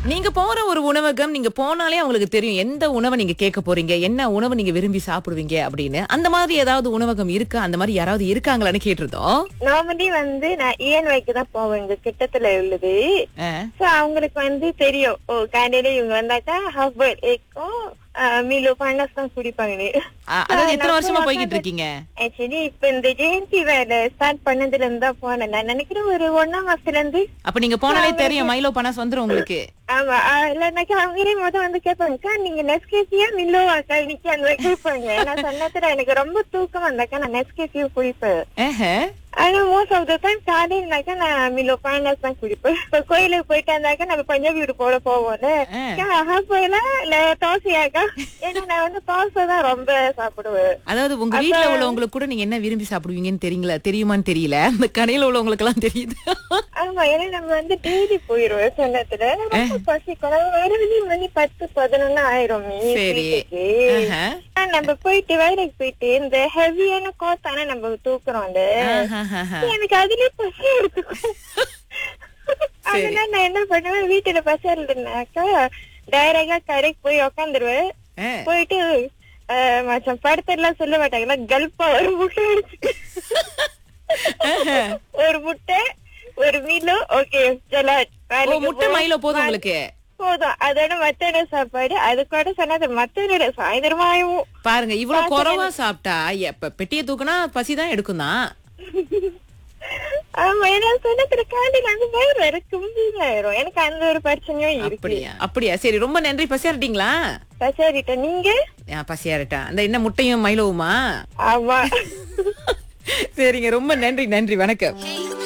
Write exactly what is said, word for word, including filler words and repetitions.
நீங்க போற ஒரு உணவகம் நீங்க போனாலே அவங்களுக்கு தெரியும் எந்த உணவை நீங்க கேட்க போறீங்க, என்ன உணவு நீங்க விரும்பி சாப்பிடுவீங்க அப்படின்னு. அந்த மாதிரி ஏதாவது உணவகம் இருக்கா? அந்த மாதிரி யாராவது இருக்காங்களான்னு கேட்டிருந்தோம். நார்மலி வந்து நான் இஎன்வைக்கு தான் போவேன், இங்க கிட்டத்துல உள்ளது. ஆ. சோ அவங்களுக்கு வந்து தெரியும், ஓ காலையில இவங்க வந்தாக்கா ஹாஃப் பாயில் எக்கும் மீலோ பாண்டாஸ் தான் குடிப்பாங்க. ஆ, அதாவது எத்தனை வருஷமா போய்கிட்டு இருக்கீங்க? ஆக்சுவலி இப்ப இந்த ஜெயந்தி வேலை ஸ்டார்ட் பண்ணதுல இருந்து தான் போனேன். நான் நினைக்கிறேன் ஒரு ஒன்னாம் மாசத்துல இருந்து. அப்ப நீங்க போனாலே தெரியும் மைலோ பனாஸ் வந்துரும் உங்களுக்கு. ஆமா, இல்லைனாக்கா அவங்களே மொதல் வந்து கேட்பாங்கக்கா நீங்க நெஸ்கேஃபியா மில்லோவாக்கா இன்னைக்கு அந்த கேட்பாங்க. நான் சொன்னதுல எனக்கு ரொம்ப தூக்கம் வந்தாக்கா நான் நெஸ்கேஃபியா குடிப்பேன். ஆஹா. ஆனா மோஸ்ட் ஆஃப் த டைம் காலையிலனாக்கா நான் மில்லோ பாண்டாஸ் தான் குடிப்பேன். இப்ப கோயிலுக்கு போயிட்டு வந்தாக்கா நம்ம பஞ்சாபி வீடு போல போவோம்ல, போயில இல்ல தோசையாக்கா. ஏன்னா நான் வந்து தோசை தான் ரொம்ப சாப்பிடுவேன். அதாவது உங்க வீட்டுல உள்ளவங்களுக்கு கூட நீங்க என்ன விரும்பி சாப்பிடுவீங்கன்னு தெரியல தெரியுமான்னு தெரியல, அந்த கடையில உள்ளவங்களுக்கு எல்லாம் தெரியுது. ஆமா, ஏன்னா நம்ம வந்து டெய்லி போயிருவோம் சொன்னதுல ரொம்ப பசிக்கும். வரவே மணி பத்து பதினொன்னு ஆயிரும். சரி. நம்ம போயிட்டு வேலைக்கு போயிட்டு இந்த ஹெவியான கோத்தான நம்ம தூக்குறோம்ல, எனக்கு அதுலயே பசி இருக்கு. அதனால நான் என்ன பண்ணுவேன், வீட்டுல பசி இல்லைனாக்கா டைரக்டா கடைக்கு போய் உக்காந்துருவேன். போயிட்டு மச்சம் படத்தெல்லாம் சொல்ல மாட்டாங்களா, கல்பா ஒரு முட்டை அடிச்சு ஒரு முட்டை ஒரு மீலோ ஓகே ஜலாட் முட்டை மைலோ போதும் உங்களுக்கு போதும். அதோட மத்த சாப்பாடு அது கூட சொன்னது மத்த சாயந்தரமாயும் பாருங்க. இவ்வளவு குறைவா சாப்பிட்டா எப்ப பெட்டியை தூக்குனா பசிதான் எடுக்கும் தான். ஆமா, ஏன்னா சொன்னதுல காலையில அந்த மாதிரி வேற கும்பிடும். எனக்கு அந்த ஒரு பிரச்சனையும் இருக்கு. அப்படியா? அப்படியா? சரி, ரொம்ப நன்றி. பசியாரிட்டீங்களா? பசியாரிட்ட நீங்க? பசியாரிட்டா. அந்த என்ன முட்டையும் மைலோவுமா? ஆமா. சரிங்க, ரொம்ப நன்றி. நன்றி, வணக்கம்.